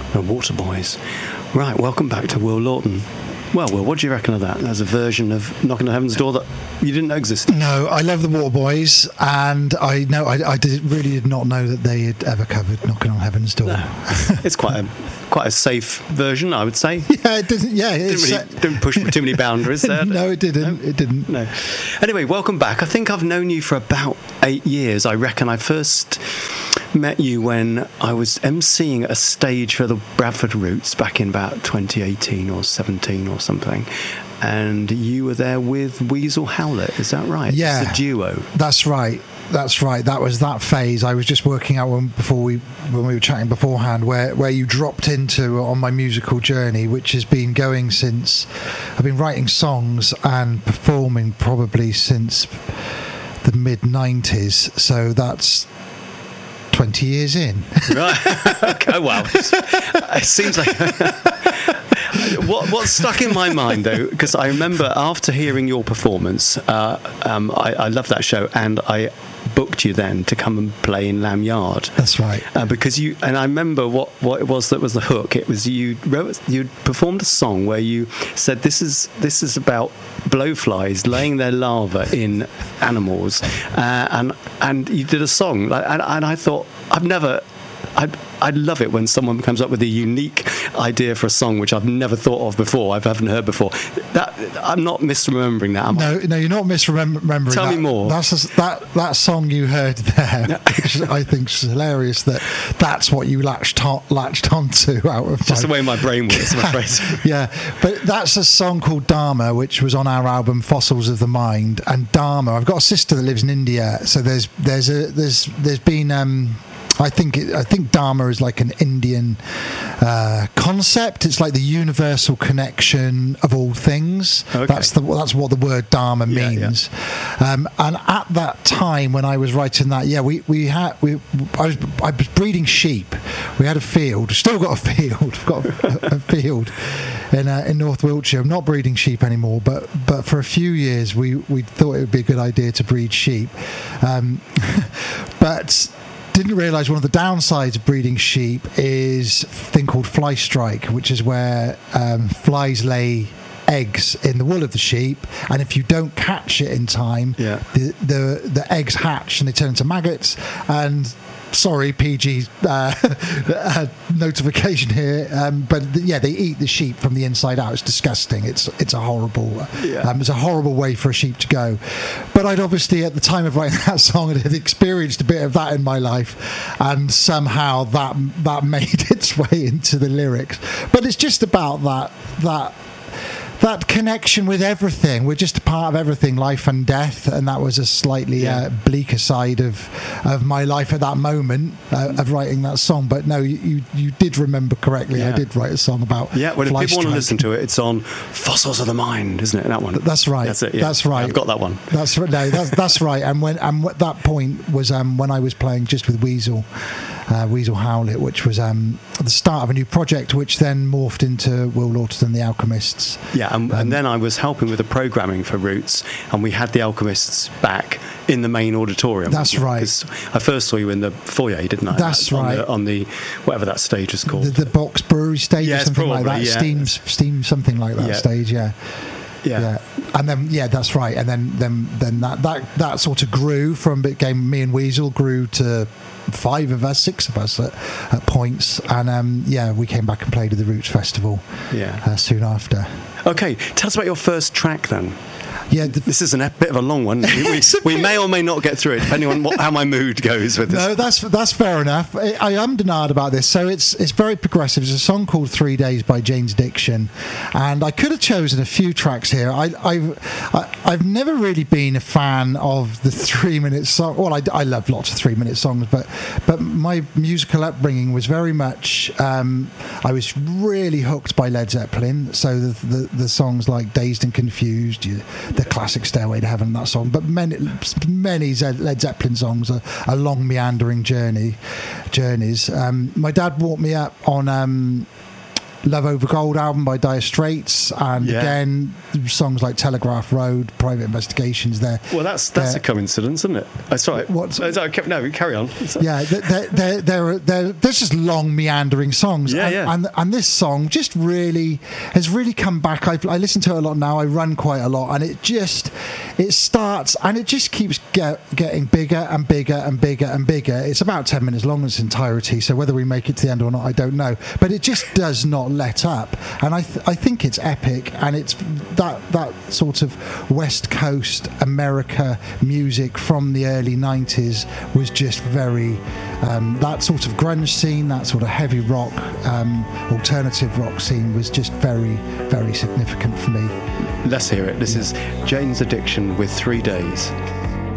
The Waterboys. Right, welcome back to Will Lawton. Well, Will, what do you reckon of that? There's a version of Knocking on Heaven's Door that you didn't know existed. No, I love the Waterboys, and I really did not know that they had ever covered Knocking on Heaven's Door. No. It's quite a safe version, I would say. Yeah, it doesn't. Yeah, didn't push too many boundaries there. No, it didn't. No? It didn't. No. Anyway, welcome back. I think I've known you for about 8 years. I reckon I first met you when I was emceeing a stage for the Bradford Roots back in about 2018 or 17 or something, and you were there with Weasel Howlett. Is that right? Yeah, it's a duo. That's right. That was that phase. I was just working out when we were chatting beforehand where you dropped into on my musical journey, which has been going since I've been writing songs and performing probably since the mid-90s. So that's 20 years in. Right. Okay, wow. It seems like... What's stuck in my mind, though, because I remember after hearing your performance, I loved that show, and I booked you then to come and play in Lamb Yard. That's right. Because you, and I remember what it was that was the hook. It was you performed a song where you said this is about blowflies laying their larvae in animals, and you did a song, and I thought I'd love it when someone comes up with a unique idea for a song which I've never thought of before, I haven't heard before. That I'm not misremembering that, am I? No, you're not misremembering. Tell me more. That song you heard there, which I think is hilarious. That's what you latched onto out of just the way my brain works, I'm afraid. Yeah, but that's a song called Dharma, which was on our album Fossils of the Mind. And Dharma, I've got a sister that lives in India, so there's been. I think Dharma is like an Indian concept. It's like the universal connection of all things. Okay. That's what the word Dharma means. Yeah. And at that time when I was writing that, I was breeding sheep. We had a field. Still got a field. We've got a field in North Wiltshire. I'm not breeding sheep anymore, but for a few years we thought it would be a good idea to breed sheep, but didn't realise one of the downsides of breeding sheep is a thing called fly strike, which is where flies lay eggs in the wool of the sheep, and if you don't catch it in time, the eggs hatch and they turn into maggots. And sorry, PG notification here, but they eat the sheep from the inside out. It's disgusting. It's a horrible it's a horrible way for a sheep to go. But I'd obviously at the time of writing that song had experienced a bit of that in my life, and somehow that made its way into the lyrics. But it's just about that connection with everything. We're just a part of everything, life and death, and that was a slightly bleaker side of my life at that moment of writing that song. But no, you did remember correctly. I did write a song about well, if people strike. want to listen to it, it's on Fossils of the Mind, isn't it? That one. That's right. That's it. Yeah. That's right. I've got that one. That's right. No, that's right. And at that point was when I was playing just with Weasel Howlett, which was the start of a new project, which then morphed into Will Lawton and the Alchemists. Yeah, and then I was helping with the programming for Roots, and we had the Alchemists back in the main auditorium. That's right. I first saw you in the foyer, didn't I? That's right. On the whatever that stage is called. The Box Brewery stage or something probably, like that. Steam, something like that stage, Yeah. And then that's right. And then that sort of grew from me and Weasel grew to 6 of us at points, and we came back and played at the Roots Festival soon after. Okay, tell us about your first track then. Yeah, this is a bit of a long one. We may or may not get through it, depending on how my mood goes with this. No, that's fair enough. I am denied about this. So it's very progressive. It's a song called 3 Days by Jane's Addiction, and I could have chosen a few tracks here. I've never really been a fan of the 3-minute song. Well, I love lots of 3-minute songs, but my musical upbringing was very much. I was really hooked by Led Zeppelin. So the songs like Dazed and Confused. The classic Stairway to Heaven, that song, but many Led Zeppelin songs are long meandering journeys. My dad brought me up on Love Over Gold album by Dire Straits, and again songs like Telegraph Road, Private Investigations. There. Well, that's a coincidence, isn't it? Sorry. What? No, carry on. Yeah, there's just long meandering songs. And this song just has really come back. I listen to it a lot now. I run quite a lot, and it starts and it just keeps getting bigger and bigger and bigger and bigger. It's about 10 minutes long in its entirety, so whether we make it to the end or not, I don't know. But it just does not let up, and I think it's epic, and it's that sort of West Coast America music from the early 90s was just very that sort of grunge scene, that sort of heavy rock, alternative rock scene was just very, very significant for me. Let's hear it. This is Jane's Addiction with 3 Days.